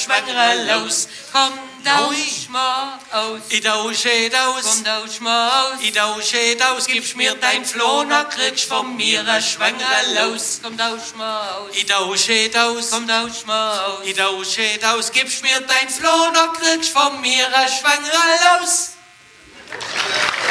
schwangere los. Komm, tausch mal aus. Ich tausche aus. Komm, tausch mal aus. Ich tausche aus. Gibst mir dein Floh, noch kriegst von mir ein schwangere los. Komm, tausch mal aus. Ich tausche aus. Komm, tausch mal aus. Ich tausche aus. Gibst mir dein Floh, noch kriegst von mir ein schwangere los.